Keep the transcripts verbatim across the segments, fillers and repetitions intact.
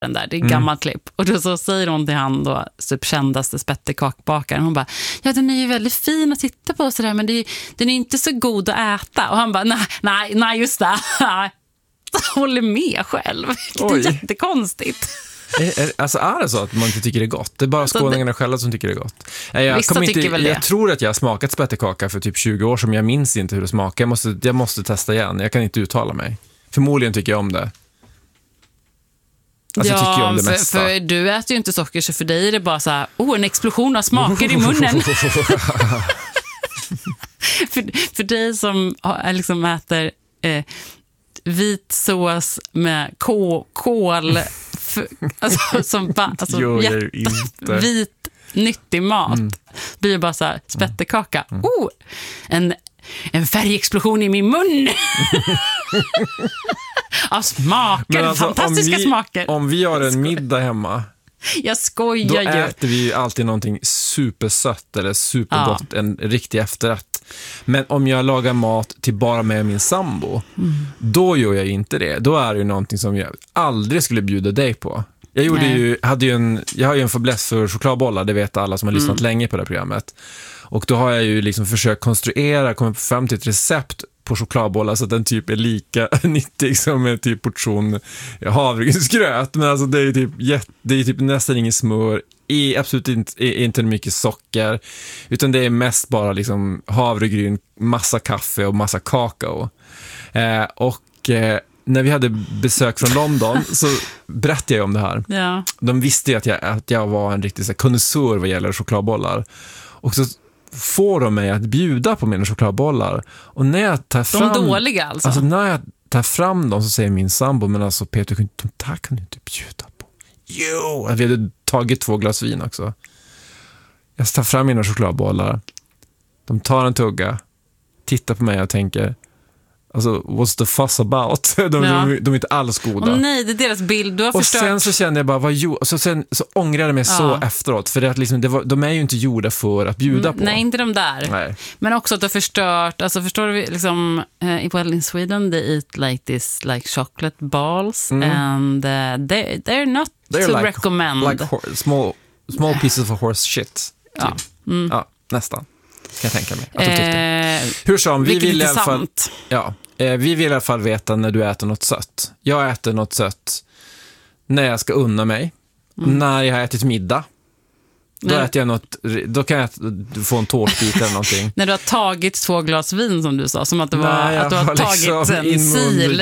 den där, det är ett mm. gammalt klipp. Och då så säger hon till han då, typ kändaste spettekakbakaren, hon bara, ja den är ju väldigt fin att titta på sådär, men det är, den är inte så god att äta. Och han bara, nej, nej, nej just det. Jag håller med själv. Det är jättekonstigt. Är, är, alltså är det så att man inte tycker det är gott? Det är bara skåningarna själva som tycker det är gott. Jag, Vissa inte, tycker väl det. Jag tror att jag har smakat spettekaka för typ tjugo år som jag minns inte hur det smakar. Jag måste, jag måste testa igen. Jag kan inte uttala mig. Förmodligen tycker jag om det. Alltså, ja, jag tycker om det för, mesta. för du äter ju inte socker, så för dig är det bara så här, oh, en explosion av smaker i munnen. för, för dig som är liksom äter eh, vit sås med kål, kål för, alltså, som ba, alltså, jo, jätte, inte. vit, nyttig mat. Mm. Blir bara så här, spettekaka. Mm. Oh, en, en färgexplosion i min mun. Av smaker, alltså, fantastiska om vi, smaker. Om vi har en middag hemma, jag skojar då ju. äter vi ju alltid någonting supersött eller supergott, ja. En riktig efterrätt. Men om jag lagar mat till bara med min sambo, mm. då gör jag inte det. Då är det ju någonting som jag aldrig skulle bjuda dig på. Jag gjorde ju, hade ju en, jag har ju en fäbless för chokladbollar, det vet alla som har lyssnat mm. länge på det här programmet. Och då har jag ju liksom försökt konstruera, komma fram till ett recept på chokladbollar så att den typ är lika nyttig som en typ portion havregrynsgröt. Men alltså det är ju typ, det är typ nästan ingen smör, i absolut inte, inte mycket socker, utan det är mest bara liksom havregryn, massa kaffe och massa kakao. Eh, och eh, när vi hade besök från London så berättade jag om det här. Ja. De visste ju att jag, att jag var en riktig konnässör vad gäller chokladbollar. Och så får de mig att bjuda på mina chokladbollar. Och när jag tar fram... De dåliga alltså? Alltså när jag tar fram dem så säger min sambo, men alltså Peter, de där kan du inte bjuda på. Jo! Vi hade tagit två glas vin också. Jag tar fram mina chokladbollar. De tar en tugga, tittar på mig och tänker, alltså, what's the fuss about? De, ja. de, de är inte alls goda. Åh nej, det är deras bild, du har och förstört. Och sen så kände jag bara, vad jo, så sen så ångrade jag mig ja. så efteråt, för det att liksom, det var, de är ju inte gjorda för att bjuda mm, på. Nej, inte de där. Nej. Men också att du har förstört, alltså förstår du liksom, uh, well in Sweden they eat like this, like chocolate balls mm. and uh, they, they're not they're to like, recommend. Like ho- small, small pieces of horse shit. Typ. Ja. Mm. Ja, nästan. Kan jag tänka mig. Att de eh, Hur som, vi vill i alla fall, ja, eh, vi vill i alla fall veta när du äter något sött. Jag äter något sött när jag ska unna mig. Mm. När jag har ätit middag. Då, äter jag något, då kan jag få en tårtbit eller någonting. När du har tagit två glas vin som du sa, som att, det var, Nej, att du har, har tagit liksom en sil.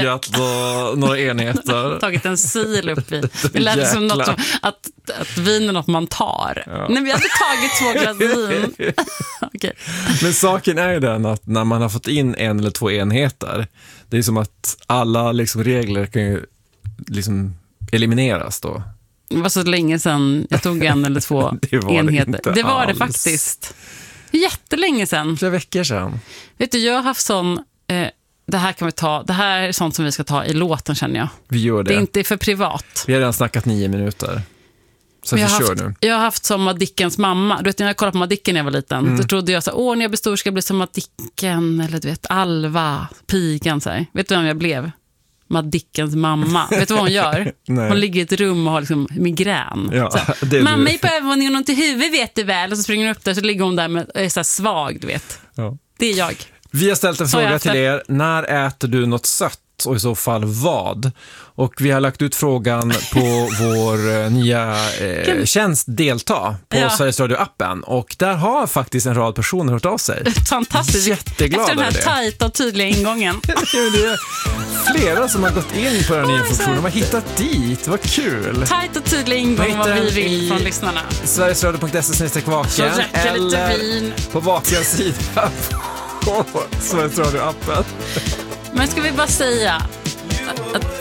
Några enheter. Tagit en sil upp i. Det lät som något som, att, att vin är något man tar. Ja. Nej, vi hade tagit två glas vin. Okay. Men saken är ju den att när man har fått in en eller två enheter, det är som att alla liksom regler kan ju liksom elimineras då. Det var så länge sedan jag tog en eller två det enheter. Det, det var alls. det faktiskt. Jättelänge sedan. Flera veckor sedan. Vet du, jag har haft sån... Eh, det här kan vi ta. Det här är sånt som vi ska ta i låten, känner jag. Vi gör det. Det är inte för privat. Vi har redan snackat nio minuter. Så vi jag, har kör haft, nu. jag har haft som Madickens mamma. Du vet, när jag kollade på Madicken när jag var liten. Mm. Då trodde jag så åh, när jag blir stor ska jag bli som Madicken. Eller du vet, Alva, pigan. Så här. Vet du vem jag blev? Madickens mamma. Vet du vad hon gör? Hon ligger i ett rum och har liksom migrän. Ja, mamma är på övervåningen och ont i huvudet, vet du väl. Och så springer hon upp där, så ligger hon där med, är så här svag, du vet. Ja. Det är jag. Vi har ställt en så fråga till er. När äter du något sött? Och i så fall vad? Och vi har lagt ut frågan på vår eh, nya eh, tjänst Delta på ja. Sveriges Radio-appen. Och där har faktiskt en rad personer hört av sig. Fantastiskt. Jätteglada efter den här det. tajta och tydliga ingången. Det är flera som har gått in på den nya funktionen. De har hittat dit. Vad kul. Tajt och tydlig ingång vad vi vill från lyssnarna. sverigesradio punkt se snedstreck vaken eller på Vakens sida på Sveriges Radio-appen. Men ska vi bara säga att